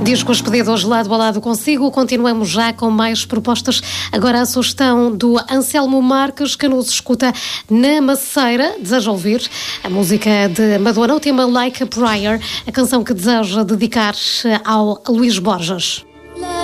Discos pedidos lado a lado consigo. Continuamos já com mais propostas. Agora a sugestão do Anselmo Marques, que nos escuta na Maceira. Deseja ouvir a música de Madonna, o tema Like a Prayer, a canção que deseja dedicar ao Luís Borges.